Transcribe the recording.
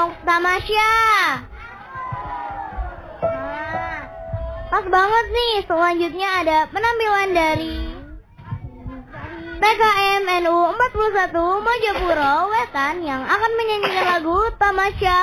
Tamasya. Nah, pas banget nih. Selanjutnya ada penampilan dari PKM NU 41 Mojopuro Wetan yang akan menyanyikan lagu Tamasya